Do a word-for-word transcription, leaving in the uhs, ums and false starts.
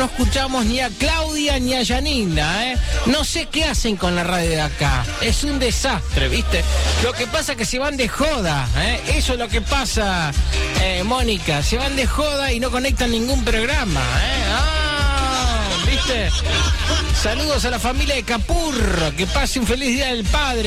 no escuchamos ni a Claudia ni a Janina, ¿eh? No sé qué hacen con la radio de acá. Es un desastre, ¿viste? Lo que pasa es que se van de joda, ¿eh? Eso es lo que pasa, eh, Mónica. Se van de joda y no conectan ningún programa, ¿eh? Ah, ¿viste? Saludos a la familia de Capurro. Que pase un feliz Día del Padre.